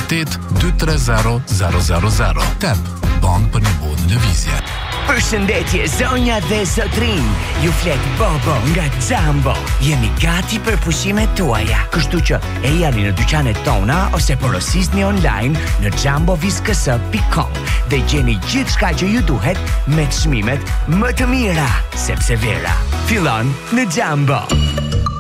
068-230-000. Temp, band për një botë në lëvizje. Përshëndetje zonja dhe zotrin, ju flet Bobo nga Jumbo. Jemi gati për pushimet tuaja, kështu që e jani në dyqanet tona ose porosisni online në jumbovisks.com dhe gjeni gjithçka që ju duhet me çmimet më të mira, sepse vera fillon në Jumbo.